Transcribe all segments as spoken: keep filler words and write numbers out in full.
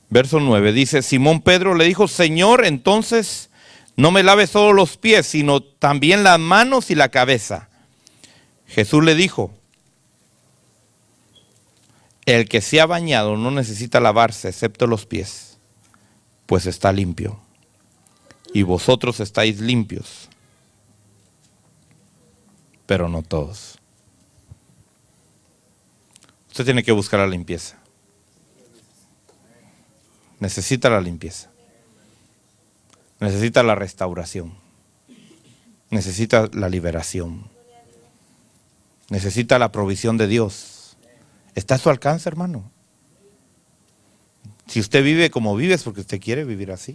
Verso nueve dice, Simón Pedro le dijo, Señor, entonces no me laves solo los pies, sino también las manos y la cabeza. Jesús le dijo, el que se ha bañado no necesita lavarse excepto los pies, pues está limpio. Y vosotros estáis limpios, pero no todos. Usted tiene que buscar la limpieza. Necesita la limpieza. Necesita la restauración. Necesita la liberación. Necesita la provisión de Dios. Está a su alcance, hermano. Si usted vive como vive es porque usted quiere vivir así.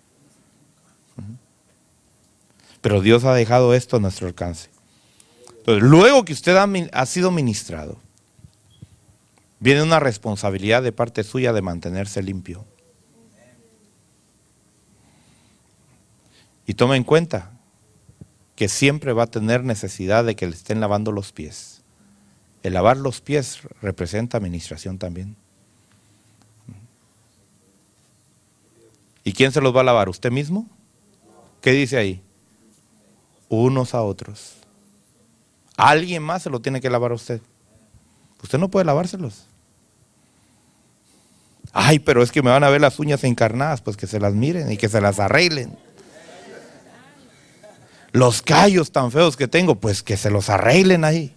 Pero Dios ha dejado esto a nuestro alcance. Entonces, luego que usted ha, ha sido ministrado, viene una responsabilidad de parte suya de mantenerse limpio. Y tome en cuenta que siempre va a tener necesidad de que le estén lavando los pies. El lavar los pies representa administración también. ¿Y quién se los va a lavar? ¿Usted mismo? ¿Qué dice ahí? Unos a otros. Alguien más se lo tiene que lavar a usted. Usted no puede lavárselos. Ay, pero es que me van a ver las uñas encarnadas. Pues que se las miren y que se las arreglen. Los callos tan feos que tengo, pues que se los arreglen ahí.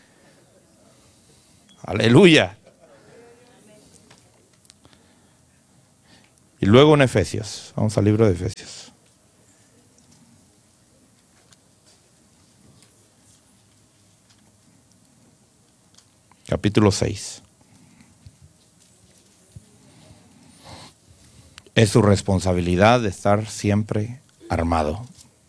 Aleluya. Y luego en Efesios, vamos al libro de Efesios. Capítulo seis. Es su responsabilidad de estar siempre armado.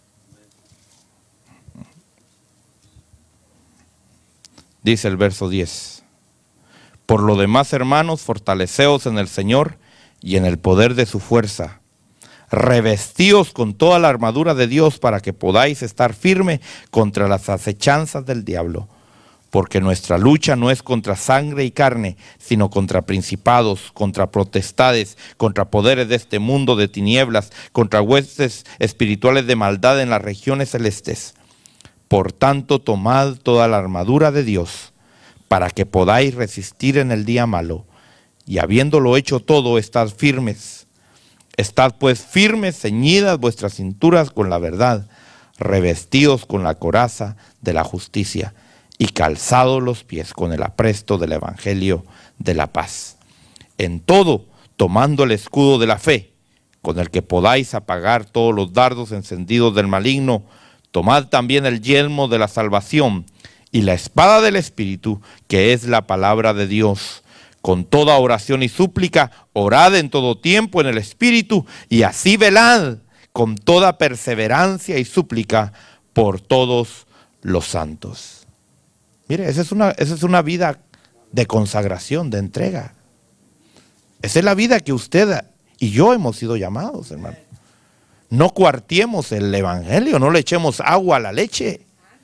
Dice el verso diez. Por lo demás, hermanos, fortaleceos en el Señor y en el poder de su fuerza. Revestíos con toda la armadura de Dios para que podáis estar firme contra las acechanzas del diablo. Porque nuestra lucha no es contra sangre y carne, sino contra principados, contra potestades, contra poderes de este mundo de tinieblas, contra huestes espirituales de maldad en las regiones celestes. Por tanto, tomad toda la armadura de Dios, para que podáis resistir en el día malo, y habiéndolo hecho todo, estad firmes. Estad pues firmes, ceñidas vuestras cinturas con la verdad, revestidos con la coraza de la justicia, y calzados los pies con el apresto del evangelio de la paz. En todo, tomando el escudo de la fe, con el que podáis apagar todos los dardos encendidos del maligno, tomad también el yelmo de la salvación y la espada del Espíritu, que es la palabra de Dios. Con toda oración y súplica, orad en todo tiempo en el Espíritu, y así velad con toda perseverancia y súplica por todos los santos. Mire, esa es una, esa es una vida de consagración, de entrega. Esa es la vida que usted y yo hemos sido llamados, hermano. No cuartiemos el evangelio, no le echemos agua a la leche.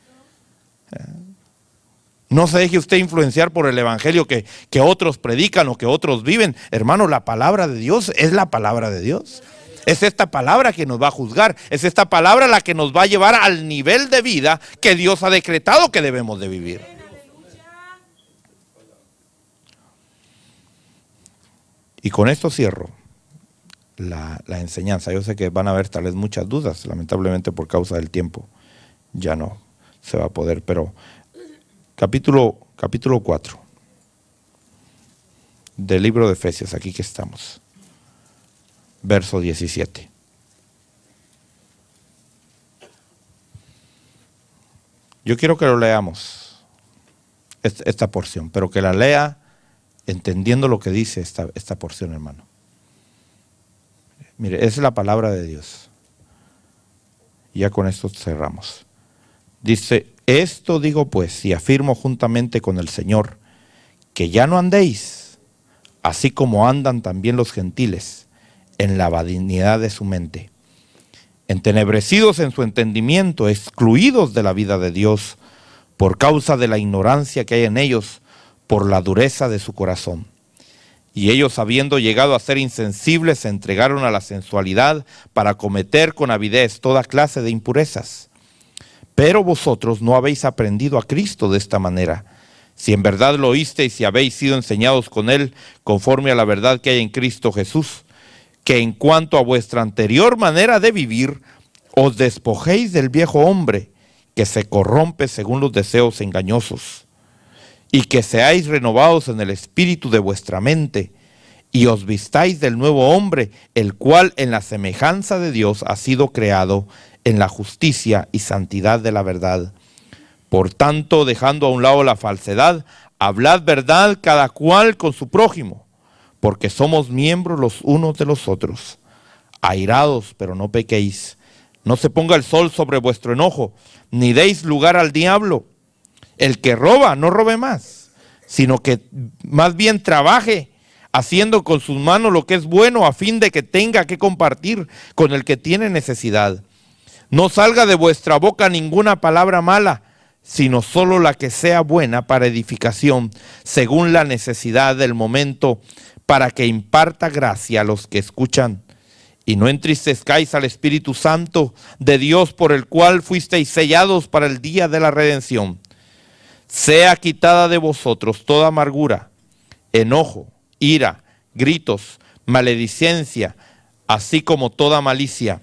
No se deje usted influenciar por el evangelio que, que otros predican o que otros viven. Hermano, la palabra de Dios es la palabra de Dios. Es esta palabra que nos va a juzgar. Es esta palabra la que nos va a llevar al nivel de vida que Dios ha decretado que debemos de vivir. Y con esto cierro La, la enseñanza. Yo sé que van a haber tal vez muchas dudas, lamentablemente por causa del tiempo ya no se va a poder, pero capítulo, capítulo cuatro del libro de Efesios, aquí que estamos, verso diecisiete. Yo quiero que lo leamos, esta, esta porción, pero que la lea entendiendo lo que dice esta, esta porción, hermano. Mire, esa es la palabra de Dios. Y ya con esto cerramos. Dice, esto digo pues, y afirmo juntamente con el Señor, que ya no andéis, así como andan también los gentiles, en la vanidad de su mente, entenebrecidos en su entendimiento, excluidos de la vida de Dios, por causa de la ignorancia que hay en ellos, por la dureza de su corazón. Y ellos, habiendo llegado a ser insensibles, se entregaron a la sensualidad para cometer con avidez toda clase de impurezas. Pero vosotros no habéis aprendido a Cristo de esta manera. Si en verdad lo oísteis y habéis sido enseñados con Él, conforme a la verdad que hay en Cristo Jesús, que en cuanto a vuestra anterior manera de vivir, os despojéis del viejo hombre, que se corrompe según los deseos engañosos, y que seáis renovados en el espíritu de vuestra mente, y os vistáis del nuevo hombre, el cual en la semejanza de Dios ha sido creado en la justicia y santidad de la verdad. Por tanto, dejando a un lado la falsedad, hablad verdad cada cual con su prójimo, porque somos miembros los unos de los otros. Airados, pero no pequéis. No se ponga el sol sobre vuestro enojo, ni deis lugar al diablo. El que roba, no robe más, sino que más bien trabaje, haciendo con sus manos lo que es bueno, a fin de que tenga que compartir con el que tiene necesidad. No salga de vuestra boca ninguna palabra mala, sino solo la que sea buena para edificación, según la necesidad del momento, para que imparta gracia a los que escuchan. Y no entristezcáis al Espíritu Santo de Dios, por el cual fuisteis sellados para el día de la redención. Sea quitada de vosotros toda amargura, enojo, ira, gritos, maledicencia, así como toda malicia.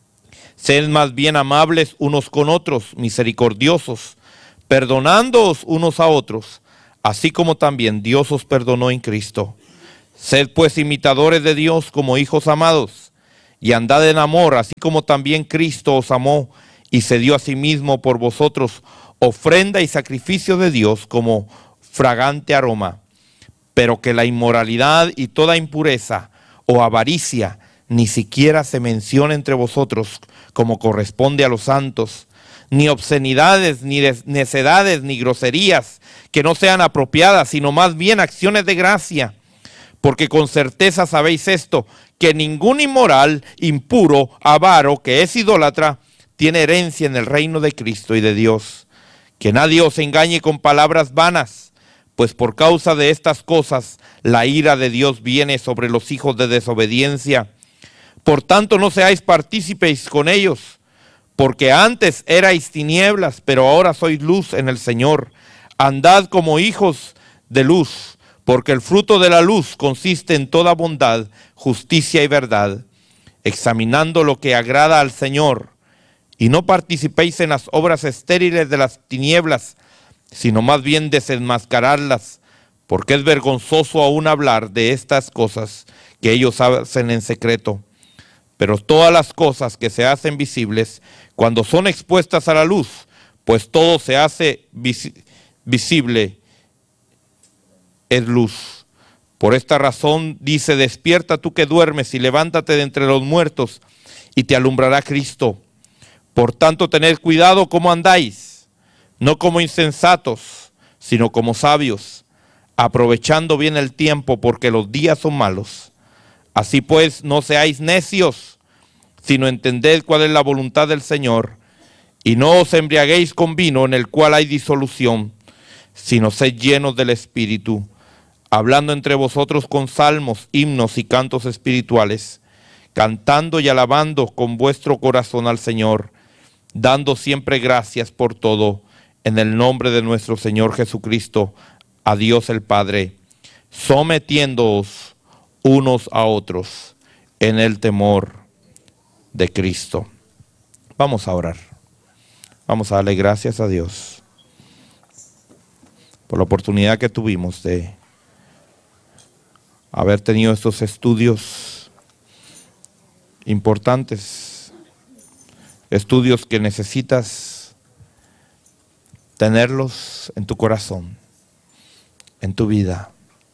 Sed más bien amables unos con otros, misericordiosos, perdonándoos unos a otros, así como también Dios os perdonó en Cristo. Sed pues imitadores de Dios como hijos amados, y andad en amor, así como también Cristo os amó y se dio a sí mismo por vosotros, ofrenda y sacrificio de Dios como fragante aroma. Pero que la inmoralidad y toda impureza o avaricia ni siquiera se mencione entre vosotros, como corresponde a los santos, ni obscenidades, ni necedades, ni groserías, que no sean apropiadas, sino más bien acciones de gracia. Porque con certeza sabéis esto, que ningún inmoral, impuro, avaro, que es idólatra, tiene herencia en el reino de Cristo y de Dios. Que nadie os engañe con palabras vanas, pues por causa de estas cosas la ira de Dios viene sobre los hijos de desobediencia. Por tanto, no seáis partícipes con ellos, porque antes erais tinieblas, pero ahora sois luz en el Señor. Andad como hijos de luz, porque el fruto de la luz consiste en toda bondad, justicia y verdad, examinando lo que agrada al Señor. Y no participéis en las obras estériles de las tinieblas, sino más bien desenmascararlas, porque es vergonzoso aún hablar de estas cosas que ellos hacen en secreto. Pero todas las cosas que se hacen visibles, cuando son expuestas a la luz, pues todo se hace vis- visible, es luz. Por esta razón dice: despierta tú que duermes y levántate de entre los muertos, y te alumbrará Cristo. Por tanto, tened cuidado cómo andáis, no como insensatos, sino como sabios, aprovechando bien el tiempo, porque los días son malos. Así pues, no seáis necios, sino entended cuál es la voluntad del Señor, y no os embriaguéis con vino en el cual hay disolución, sino sed llenos del Espíritu, hablando entre vosotros con salmos, himnos y cantos espirituales, cantando y alabando con vuestro corazón al Señor, dando siempre gracias por todo, en el nombre de nuestro Señor Jesucristo, a Dios el Padre, sometiéndoos unos a otros en el temor de Cristo. Vamos a orar. Vamos a darle gracias a Dios por la oportunidad que tuvimos de haber tenido estos estudios importantes, estudios que necesitas tenerlos en tu corazón, en tu vida.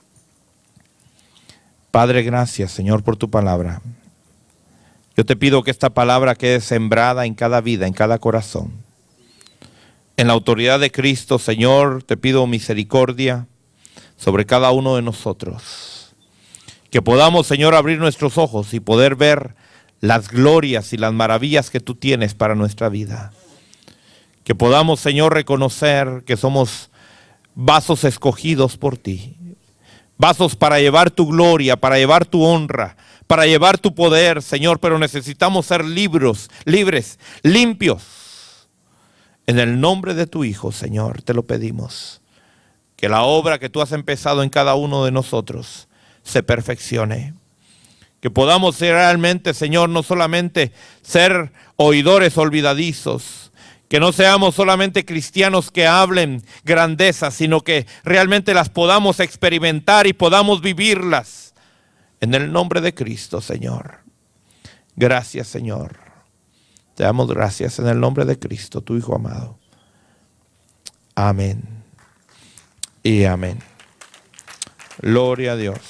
Padre, gracias, Señor, por tu palabra. Yo te pido que esta palabra quede sembrada en cada vida, en cada corazón. En la autoridad de Cristo, Señor, te pido misericordia sobre cada uno de nosotros. Que podamos, Señor, abrir nuestros ojos y poder ver las glorias y las maravillas que tú tienes para nuestra vida. Que podamos, Señor, reconocer que somos vasos escogidos por ti, vasos para llevar tu gloria, para llevar tu honra, para llevar tu poder, Señor, pero necesitamos ser libres, libres, limpios. En el nombre de tu Hijo, Señor, te lo pedimos. Que la obra que tú has empezado en cada uno de nosotros se perfeccione. Que podamos ser realmente, Señor, no solamente ser oidores olvidadizos, que no seamos solamente cristianos que hablen grandezas, sino que realmente las podamos experimentar y podamos vivirlas. En el nombre de Cristo, Señor. Gracias, Señor. Te damos gracias en el nombre de Cristo, tu Hijo amado. Amén. Y amén. Gloria a Dios.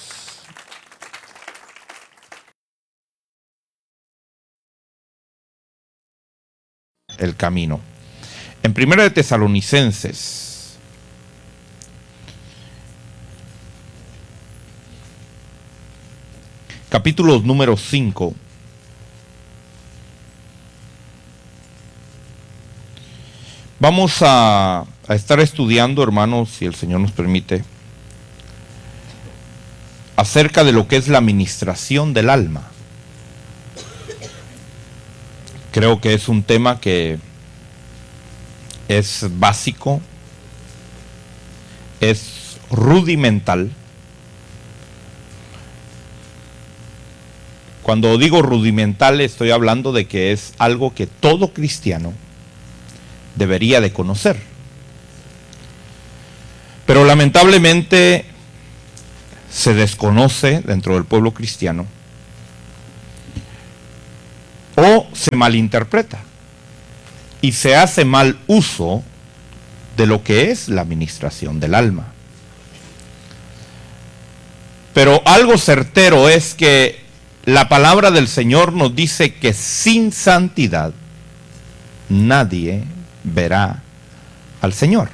El camino. En Primera de Tesalonicenses, capítulo número cinco. Vamos a, a estar estudiando, hermanos, si el Señor nos permite, acerca de lo que es la ministración del alma. Creo que es un tema que es básico, es rudimental. Cuando digo rudimental estoy hablando de que es algo que todo cristiano debería de conocer. Pero lamentablemente se desconoce dentro del pueblo cristiano o se malinterpreta y se hace mal uso de lo que es la ministración del alma. Pero algo certero es que la palabra del Señor nos dice que sin santidad nadie verá al Señor.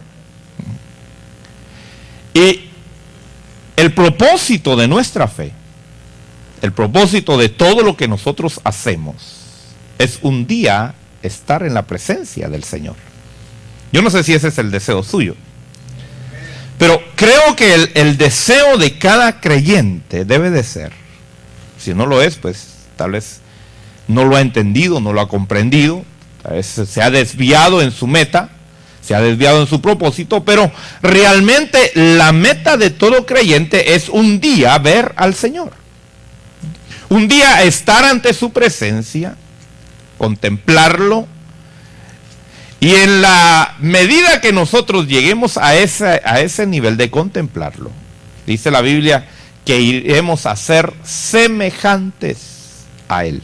Y el propósito de nuestra fe, el propósito de todo lo que nosotros hacemos, es un día estar en la presencia del Señor. Yo no sé si ese es el deseo suyo, pero creo que el, el deseo de cada creyente debe de ser, si no lo es, pues tal vez no lo ha entendido, no lo ha comprendido, tal vez se ha desviado en su meta, se ha desviado en su propósito, pero realmente la meta de todo creyente es un día ver al Señor. Un día estar ante su presencia, contemplarlo, y en la medida que nosotros lleguemos a ese, a ese nivel de contemplarlo, dice la Biblia que iremos a ser semejantes a Él.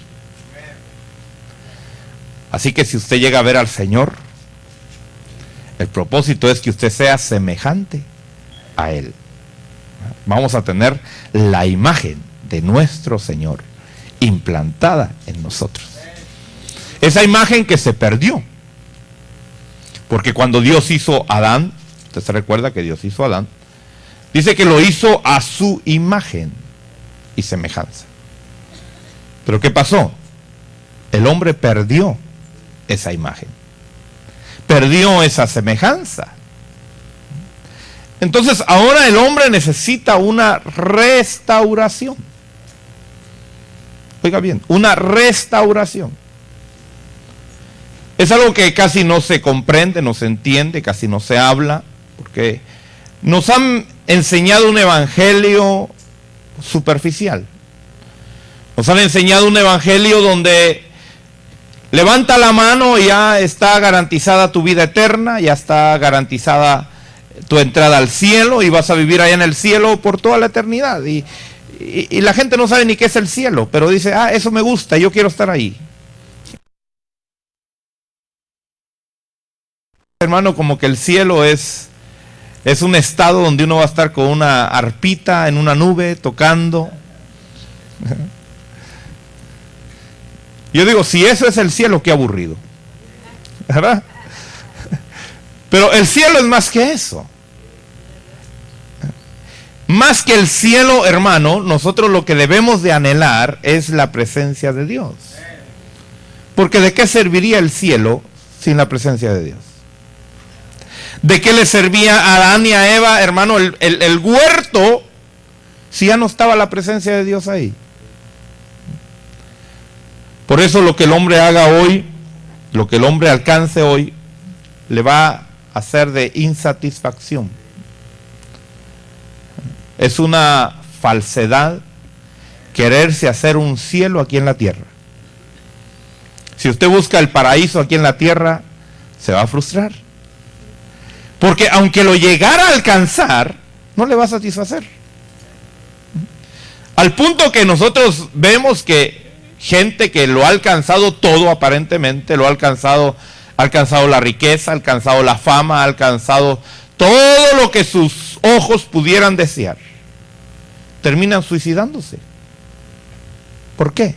Así que si usted llega a ver al Señor, el propósito es que usted sea semejante a Él. Vamos a tener la imagen de nuestro Señor implantada en nosotros. Esa imagen que se perdió. Porque cuando Dios hizo a Adán, usted se recuerda que Dios hizo a Adán, dice que lo hizo a su imagen y semejanza. Pero ¿qué pasó? El hombre perdió esa imagen. Perdió esa semejanza. Entonces ahora el hombre necesita una restauración. Oiga bien, una restauración. Es algo que casi no se comprende, no se entiende, casi no se habla, porque nos han enseñado un evangelio superficial. Nos han enseñado un evangelio donde levanta la mano y ya está garantizada tu vida eterna, ya está garantizada tu entrada al cielo y vas a vivir allá en el cielo por toda la eternidad. Y, y, y la gente no sabe ni qué es el cielo, pero dice, ah, eso me gusta, yo quiero estar ahí. Hermano, como que el cielo es, es un estado donde uno va a estar con una arpita en una nube tocando. Yo digo, si eso es el cielo, qué aburrido, ¿verdad? Pero el cielo es más que eso. Más que el cielo, hermano, nosotros lo que debemos de anhelar es la presencia de Dios. Porque ¿de qué serviría el cielo sin la presencia de Dios? ¿De qué le servía a Adán y a Eva, hermano, el, el, el huerto si ya no estaba la presencia de Dios ahí? Por eso lo que el hombre haga hoy, lo que el hombre alcance hoy, le va a ser de insatisfacción. Es una falsedad quererse hacer un cielo aquí en la tierra. Si usted busca el paraíso aquí en la tierra, se va a frustrar. Porque aunque lo llegara a alcanzar, no le va a satisfacer. Al punto que nosotros vemos que gente que lo ha alcanzado todo aparentemente, lo ha alcanzado, ha alcanzado la riqueza, ha alcanzado la fama, ha alcanzado todo lo que sus ojos pudieran desear, terminan suicidándose. ¿Por qué?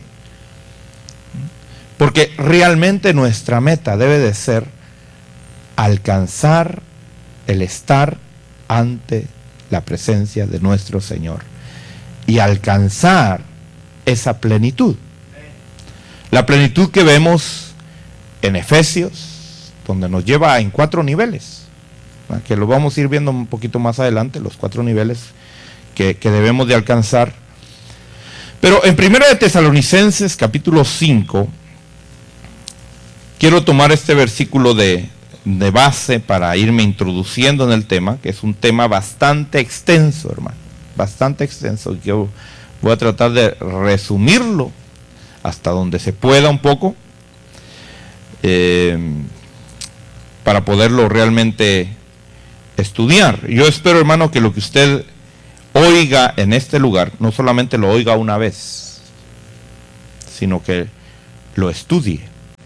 Porque realmente nuestra meta debe de ser alcanzar el estar ante la presencia de nuestro Señor y alcanzar esa plenitud. La plenitud que vemos en Efesios, donde nos lleva en cuatro niveles, ¿no? Que lo vamos a ir viendo un poquito más adelante, los cuatro niveles que, que debemos de alcanzar. Pero en Primera de Tesalonicenses, capítulo cinco, quiero tomar este versículo de, de base para irme introduciendo en el tema, que es un tema bastante extenso, hermano, bastante extenso. Yo voy a tratar de resumirlo hasta donde se pueda un poco, eh, para poderlo realmente estudiar. Yo espero, hermano, que lo que usted oiga en este lugar, no solamente lo oiga una vez, sino que lo estudie.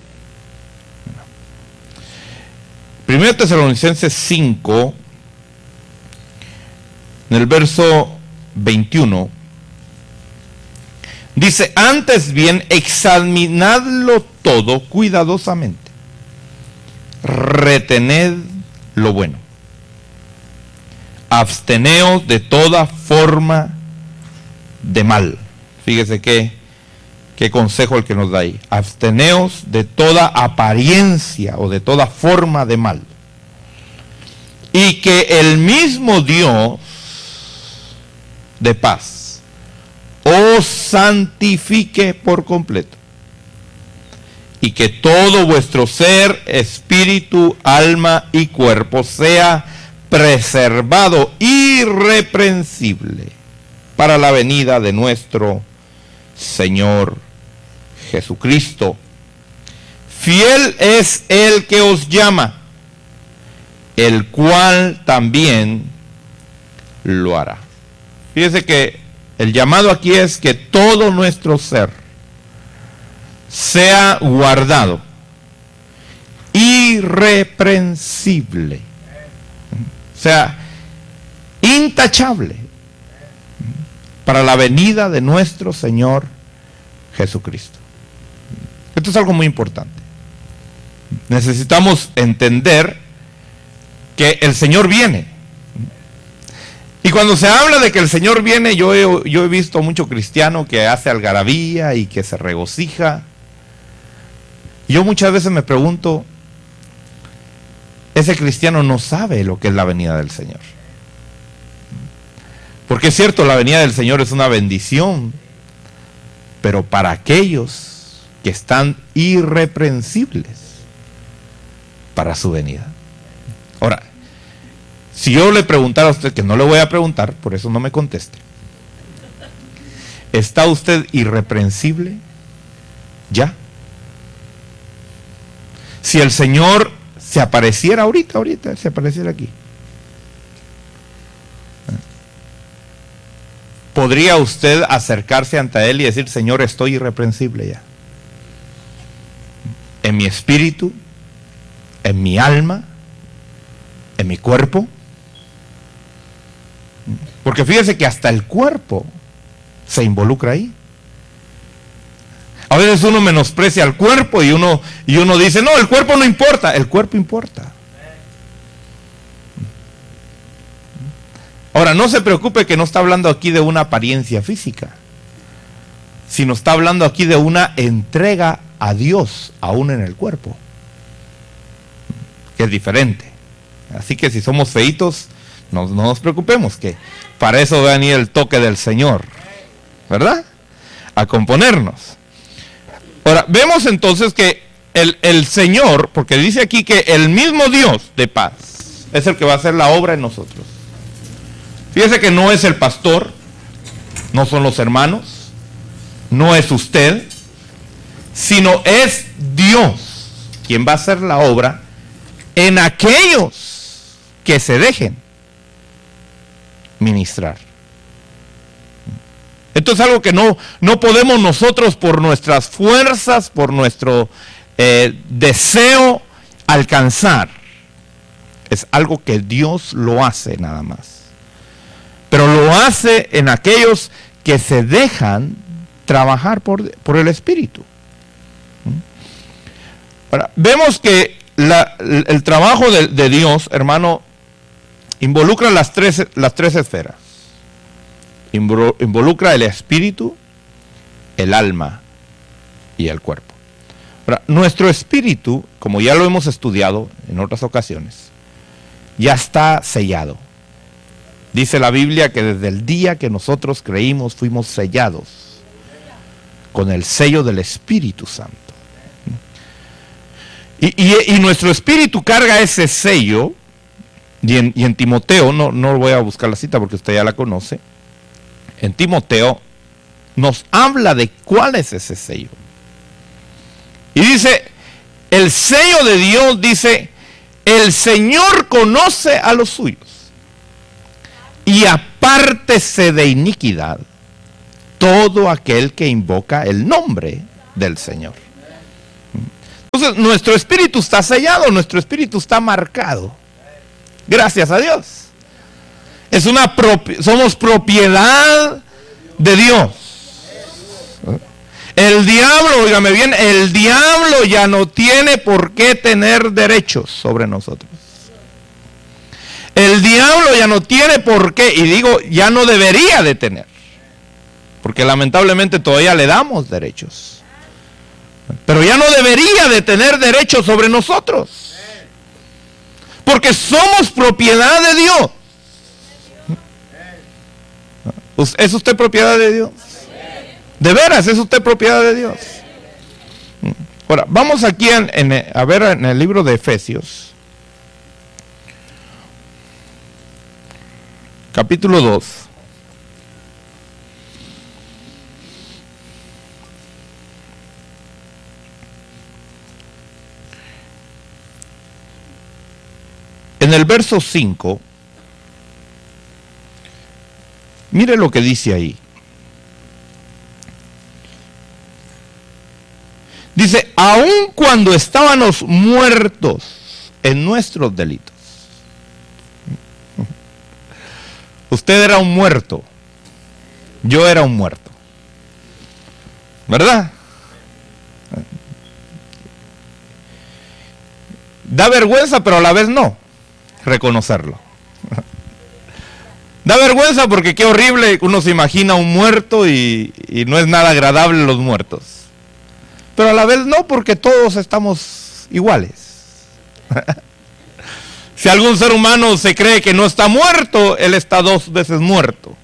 Primera Tesalonicenses cinco, en el verso veintiuno, dice: antes bien, examinadlo todo cuidadosamente, retened lo bueno, absteneos de toda forma de mal. Fíjese qué, qué consejo el que nos da ahí. Absteneos de toda apariencia o de toda forma de mal. Y que el mismo Dios de paz os santifique por completo, y que todo vuestro ser, espíritu, alma y cuerpo sea preservado irreprensible para la venida de nuestro Señor Jesucristo. Fiel es el que os llama, el cual también lo hará. Fíjese que el llamado aquí es que todo nuestro ser sea guardado irreprensible, o sea, intachable, para la venida de nuestro Señor Jesucristo. Esto es algo muy importante. Necesitamos entender que el Señor viene. Y cuando se habla de que el Señor viene, yo he, yo he visto mucho cristiano que hace algarabía y que se regocija. Yo muchas veces me pregunto, ese cristiano no sabe lo que es la venida del Señor. Porque es cierto, la venida del Señor es una bendición, pero para aquellos que están irreprensibles para su venida. Ahora, si yo le preguntara a usted, que no le voy a preguntar, por eso no me conteste, ¿está usted irreprensible ya? Si el Señor se apareciera ahorita, ahorita, se apareciera aquí, ¿podría usted acercarse ante Él y decir: Señor, estoy irreprensible ya? En mi espíritu, en mi alma, en mi cuerpo. Porque fíjese que hasta el cuerpo se involucra ahí. A veces uno menosprecia al cuerpo y uno, y uno dice: no, el cuerpo no importa. El cuerpo importa. Ahora, no se preocupe que no está hablando aquí de una apariencia física, sino está hablando aquí de una entrega a Dios aún en el cuerpo, que es diferente. Así que si somos feitos, No, no nos preocupemos, que para eso va a venir el toque del Señor, ¿verdad? A componernos. Ahora, vemos entonces que el, el Señor, porque dice aquí que el mismo Dios de paz es el que va a hacer la obra en nosotros. Fíjese que no es el pastor, no son los hermanos, no es usted, sino es Dios quien va a hacer la obra en aquellos que se dejen ministrar. Esto es algo que no, no podemos nosotros por nuestras fuerzas, por nuestro eh, deseo alcanzar. Es algo que Dios lo hace nada más. Pero lo hace en aquellos que se dejan trabajar por, por el Espíritu. Ahora, vemos que la, el trabajo de, de Dios, hermano, involucra las tres, las tres esferas. Involucra el espíritu, el alma y el cuerpo. Ahora, nuestro espíritu, como ya lo hemos estudiado en otras ocasiones, ya está sellado. Dice la Biblia que desde el día que nosotros creímos fuimos sellados con el sello del Espíritu Santo. Y, y, y nuestro espíritu carga ese sello, y en, y en Timoteo, no, no voy a buscar la cita porque usted ya la conoce, en Timoteo nos habla de cuál es ese sello. Y dice, el sello de Dios dice, el Señor conoce a los suyos y apártese de iniquidad todo aquel que invoca el nombre del Señor. Entonces nuestro espíritu está sellado, nuestro espíritu está marcado. Gracias a Dios. Es una propi- somos propiedad de Dios. El diablo, óigame bien, el diablo ya no tiene por qué tener derechos sobre nosotros. El diablo ya no tiene por qué, y digo, ya no debería de tener, porque lamentablemente todavía le damos derechos. Pero ya no debería de tener derechos sobre nosotros, porque somos propiedad de Dios. ¿Es usted propiedad de Dios? ¿De veras es usted propiedad de Dios? Ahora, vamos aquí en, en, a ver en el libro de Efesios, capítulo dos. En el verso cinco, mire lo que dice ahí. Dice, aun cuando estábamos muertos en nuestros delitos. Usted era un muerto. Yo era un muerto. ¿Verdad? Da vergüenza, pero a la vez no reconocerlo. Da vergüenza porque qué horrible, uno se imagina un muerto y, y no es nada agradable los muertos. Pero a la vez no, porque todos estamos iguales. Si algún ser humano se cree que no está muerto, él está dos veces muerto.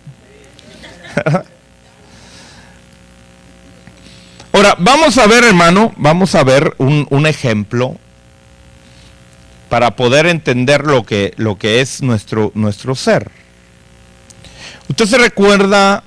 Ahora, vamos a ver, hermano, vamos a ver un, un ejemplo para poder entender lo que, lo que es nuestro, nuestro ser. Usted se recuerda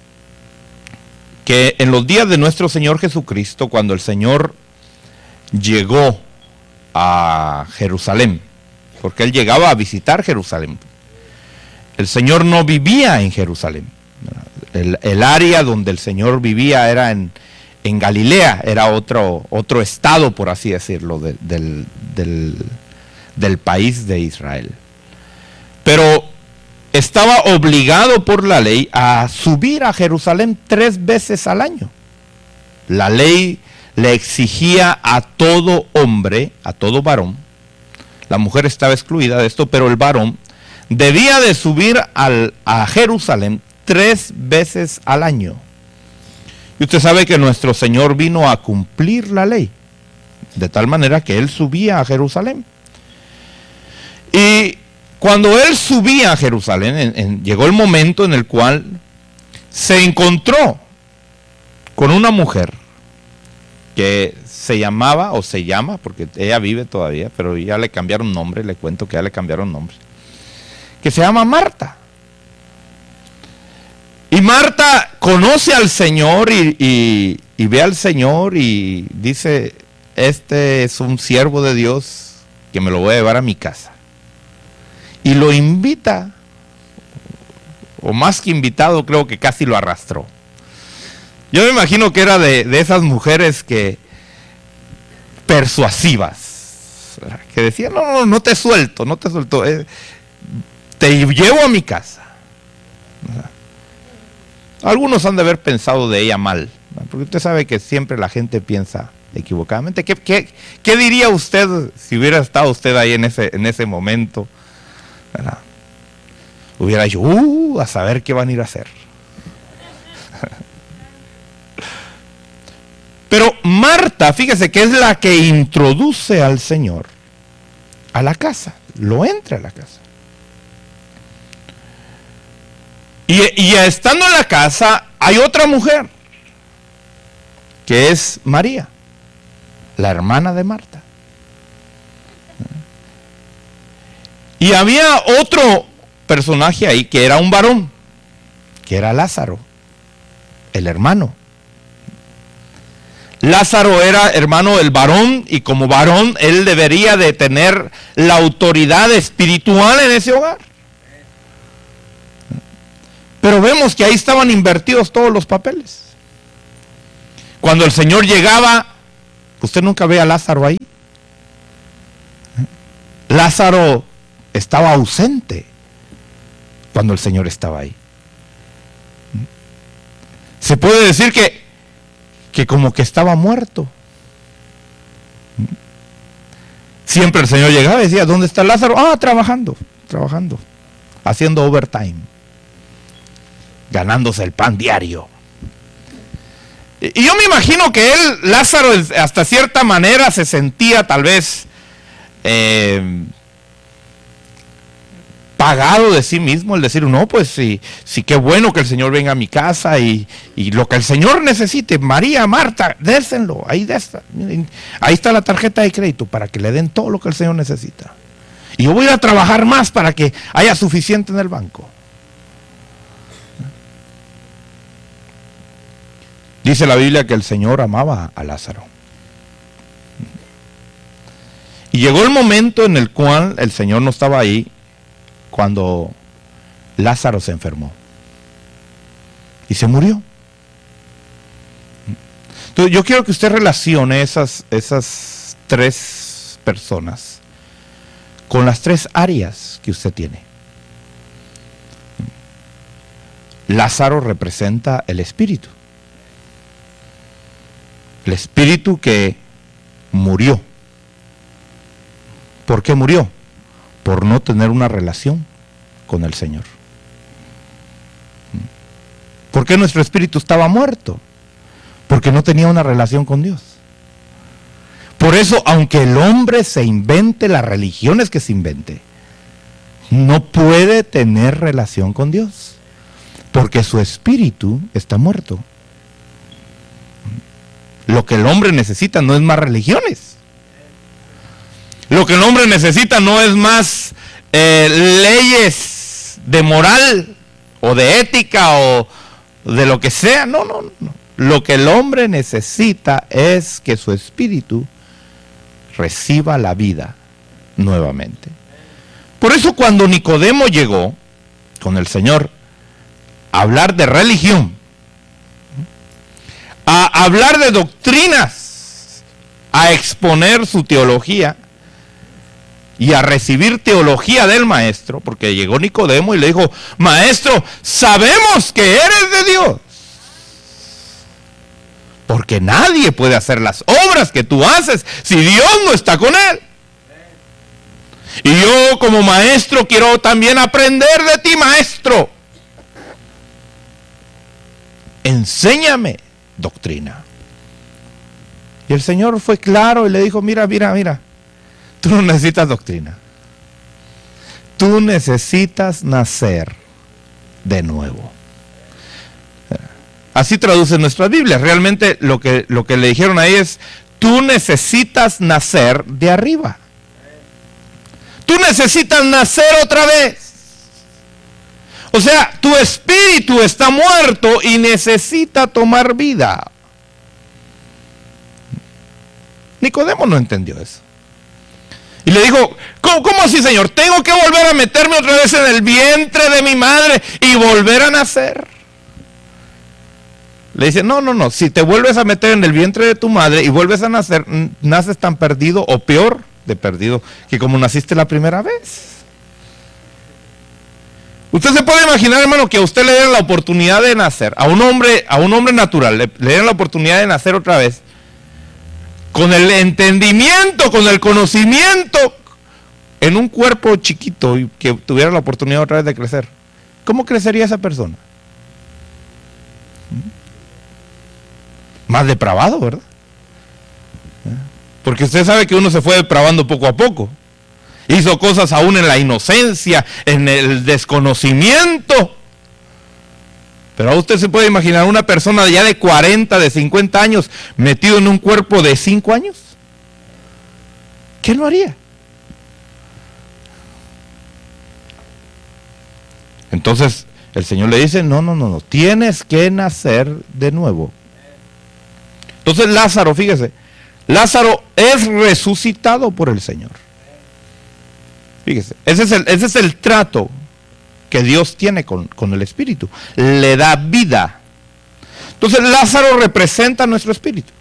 que en los días de nuestro Señor Jesucristo, cuando el Señor llegó a Jerusalén, porque Él llegaba a visitar Jerusalén, el Señor no vivía en Jerusalén. El, el área donde el Señor vivía era en, en Galilea, era otro, otro estado, por así decirlo, de, del, del, del país de Israel. Pero estaba obligado por la ley a subir a Jerusalén tres veces al año. La ley le exigía a todo hombre, a todo varón, la mujer estaba excluida de esto, pero el varón debía de subir al, a Jerusalén tres veces al año. Y usted sabe que nuestro Señor vino a cumplir la ley, de tal manera que Él subía a Jerusalén. Y cuando él subía a Jerusalén, en, en, llegó el momento en el cual se encontró con una mujer que se llamaba, o se llama, porque ella vive todavía, pero ya le cambiaron nombre, le cuento que ya le cambiaron nombre, que se llama Marta. Y Marta conoce al Señor y, y, y ve al Señor y dice, este es un siervo de Dios que me lo voy a llevar a mi casa. Y lo invita, o más que invitado, creo que casi lo arrastró. Yo me imagino que era de, de esas mujeres que persuasivas, que decían, no, no, no te suelto, no te suelto, eh, te llevo a mi casa. Algunos han de haber pensado de ella mal, porque usted sabe que siempre la gente piensa equivocadamente. ¿Qué, qué, qué diría usted si hubiera estado usted ahí en ese, en ese momento? ¿Verdad? Hubiera dicho, uh, a saber qué van a ir a hacer. Pero Marta, fíjese que es la que introduce al Señor a la casa, lo entra a la casa. Y, y estando en la casa hay otra mujer, que es María, la hermana de Marta. Y había otro personaje ahí que era un varón, que era Lázaro, el hermano. Lázaro era hermano del varón, y como varón él debería de tener la autoridad espiritual en ese hogar. Pero vemos que ahí estaban invertidos todos los papeles. Cuando el Señor llegaba, usted nunca ve a Lázaro ahí. Lázaro estaba ausente cuando el Señor estaba ahí. Se puede decir que que como que estaba muerto. Siempre el Señor llegaba y decía, ¿dónde está Lázaro? Ah, trabajando, trabajando, haciendo overtime, ganándose el pan diario. Y yo me imagino que él, Lázaro, hasta cierta manera se sentía tal vez eh, pagado de sí mismo, el decir, no, pues sí, sí, qué bueno que el Señor venga a mi casa y, y lo que el Señor necesite, María, Marta, désenlo, ahí, désenlo, ahí está la tarjeta de crédito para que le den todo lo que el Señor necesita. Y yo voy a ir a trabajar más para que haya suficiente en el banco. Dice la Biblia que el Señor amaba a Lázaro. Y llegó el momento en el cual el Señor no estaba ahí, cuando Lázaro se enfermó y se murió. Entonces yo quiero que usted relacione esas, esas tres personas con las tres áreas que usted tiene. Lázaro representa el espíritu. El espíritu que murió. ¿Por qué murió? Por no tener una relación con el Señor. ¿Por qué nuestro espíritu estaba muerto? Porque no tenía una relación con Dios. Por eso, aunque el hombre se invente las religiones que se invente, no puede tener relación con Dios, porque su espíritu está muerto. Lo que el hombre necesita no es más religiones. Lo que el hombre necesita no es más eh, leyes de moral o de ética o de lo que sea. No, no, no. Lo que el hombre necesita es que su espíritu reciba la vida nuevamente. Por eso cuando Nicodemo llegó con el Señor a hablar de religión, a hablar de doctrinas, a exponer su teología y a recibir teología del maestro, porque llegó Nicodemo y le dijo, maestro, sabemos que eres de Dios, porque nadie puede hacer las obras que tú haces si Dios no está con él. Y yo como maestro quiero también aprender de ti, maestro. Enséñame doctrina. Y el Señor fue claro y le dijo, mira, mira, mira, tú no necesitas doctrina. tú necesitas nacer de nuevo. Así traduce nuestra Biblia. Realmente lo que, lo que le dijeron ahí es, tú necesitas nacer de arriba. Tú necesitas nacer otra vez. O sea, tu espíritu está muerto y necesita tomar vida. Nicodemo no entendió eso. Y le dijo, ¿cómo, cómo así, Señor? ¿Tengo que volver a meterme otra vez en el vientre de mi madre y volver a nacer? Le dice, no, no, no. Si te vuelves a meter en el vientre de tu madre y vuelves a nacer, naces tan perdido o peor de perdido que como naciste la primera vez. Usted se puede imaginar, hermano, que a usted le dieran la oportunidad de nacer, a un hombre, a un hombre natural, le, le dieran la oportunidad de nacer otra vez, con el entendimiento, con el conocimiento, en un cuerpo chiquito y que tuviera la oportunidad otra vez de crecer. ¿Cómo crecería esa persona? Más depravado, ¿verdad? Porque usted sabe que uno se fue depravando poco a poco. Hizo cosas aún en la inocencia, en el desconocimiento. Pero a usted se puede imaginar una persona ya de cuarenta, de cincuenta años, metido en un cuerpo de cinco años. ¿Qué no haría? Entonces el Señor le dice, no, no, no, no, tienes que nacer de nuevo. Entonces Lázaro, fíjese, Lázaro es resucitado por el Señor. Fíjese, ese es el, ese es el trato que Dios tiene con, con el espíritu. Le da vida. Entonces Lázaro representa nuestro espíritu.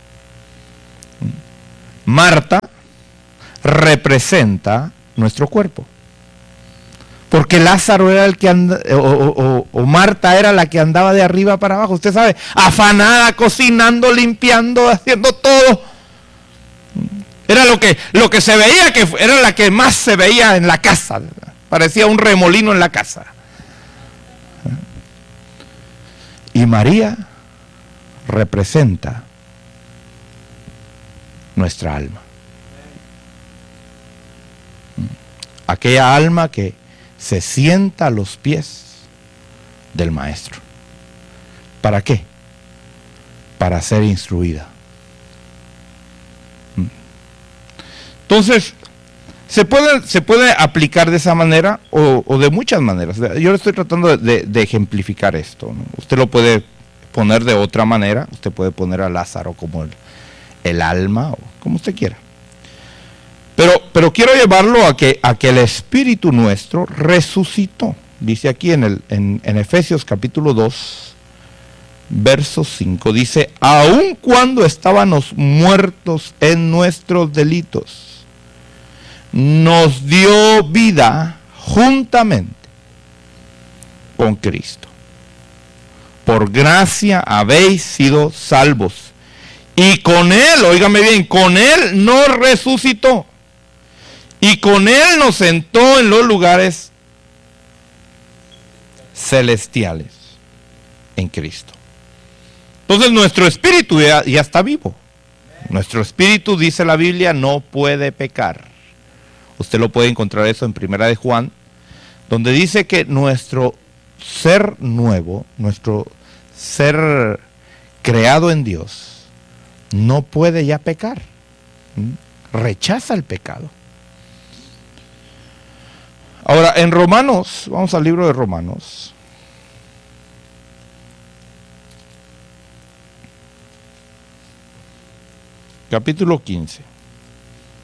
Marta representa nuestro cuerpo. Porque Lázaro era el que andaba, o, o, o Marta era la que andaba de arriba para abajo. Usted sabe, afanada, cocinando, limpiando, haciendo todo. Era lo que, lo que se veía, que era la que más se veía en la casa. Parecía un remolino en la casa. Y María representa nuestra alma. Aquella alma que se sienta a los pies del Maestro. ¿Para qué? Para ser instruida. Entonces, se puede, se puede aplicar de esa manera o, o de muchas maneras. Yo le estoy tratando de, de ejemplificar esto, ¿no? Usted lo puede poner de otra manera. Usted puede poner a Lázaro como el, el alma, o como usted quiera. Pero, pero quiero llevarlo a que, a que el espíritu nuestro resucitó. Dice aquí en, el, en, en Efesios capítulo dos, verso cinco, dice, aun cuando estábamos muertos en nuestros delitos, nos dio vida juntamente con Cristo. Por gracia habéis sido salvos. Y con Él, óigame bien, con Él nos resucitó. Y con Él nos sentó en los lugares celestiales en Cristo. Entonces nuestro espíritu ya, ya está vivo. Nuestro espíritu, dice la Biblia, no puede pecar. Usted lo puede encontrar eso en Primera de Juan, donde dice que nuestro ser nuevo, nuestro ser creado en Dios, no puede ya pecar. Rechaza el pecado. Ahora, en Romanos, vamos al libro de Romanos. Capítulo quince.